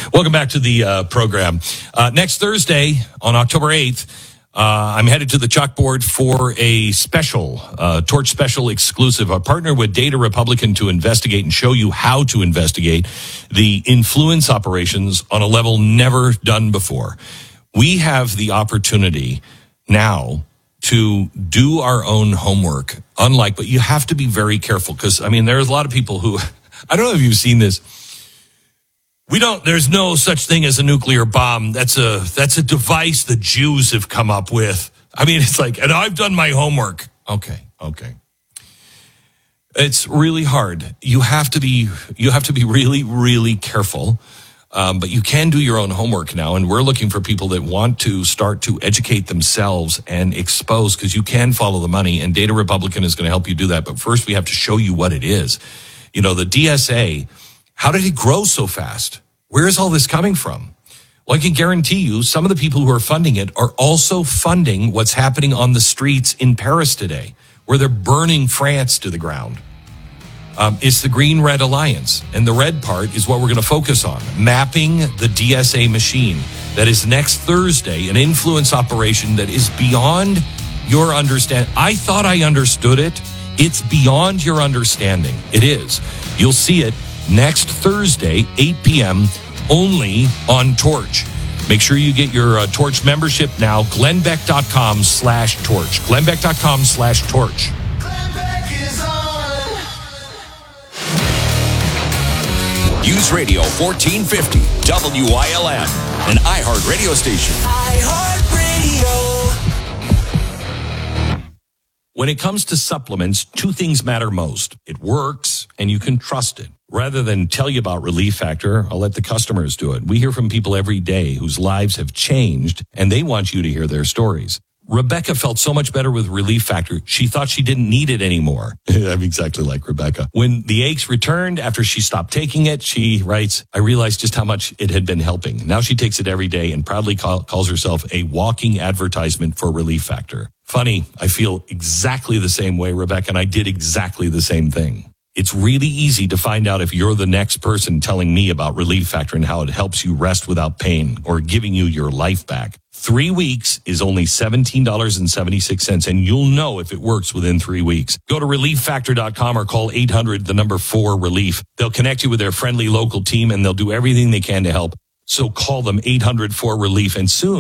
Welcome back to the program. Next Thursday, on October 8th, I'm headed to the chalkboard for a special, Torch Special exclusive. I partner with Data Republican to investigate and show you how to investigate the influence operations on a level never done before. We have the opportunity now to do our own homework, but you have to be very careful because, there's a lot of people who, I don't know if you've seen this. There's no such thing as a nuclear bomb. That's a device the Jews have come up with. It's like, and I've done my homework. Okay. It's really hard. You have to be really, really careful. But you can do your own homework now. And we're looking for people that want to start to educate themselves and expose, because you can follow the money, and Data Republican is going to help you do that. But first we have to show you what it is. The DSA, how did it grow so fast? Where is all this coming from? Well, I can guarantee you some of the people who are funding it are also funding what's happening on the streets in Paris today, where they're burning France to the ground. It's the Green-Red Alliance, and the red part is what we're going to focus on, mapping the DSA machine. That is next Thursday, an influence operation that is beyond your understanding. I thought I understood it. It's beyond your understanding. It is. You'll see it next Thursday, 8 p.m., only on Torch. Make sure you get your Torch membership now, glennbeck.com/torch. glennbeck.com/torch. News Radio 1450, WILM, an iHeart radio station. iHeart Radio. When it comes to supplements, two things matter most. It works, and you can trust it. Rather than tell you about Relief Factor, I'll let the customers do it. We hear from people every day whose lives have changed, and they want you to hear their stories. Rebecca felt so much better with Relief Factor, she thought she didn't need it anymore. I'm exactly like Rebecca. When the aches returned after she stopped taking it, she writes, I realized just how much it had been helping. Now she takes it every day and proudly calls herself a walking advertisement for Relief Factor. Funny, I feel exactly the same way, Rebecca, and I did exactly the same thing. It's really easy to find out if you're the next person telling me about Relief Factor and how it helps you rest without pain or giving you your life back. 3 weeks is only $17.76, and you'll know if it works within 3 weeks. Go to ReliefFactor.com or call 800-4-RELIEF. They'll connect you with their friendly local team, and they'll do everything they can to help. So call them 800-4-RELIEF, and soon